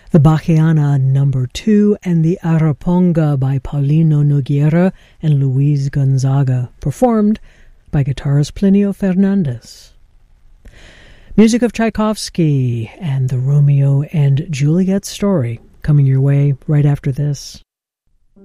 the Bachiana Number 2, and the Araponga by Paulino Nogueira and Luis Gonzaga, performed by guitarist Plinio Fernandez. Music of Tchaikovsky and the Romeo and Juliet story coming your way right after this.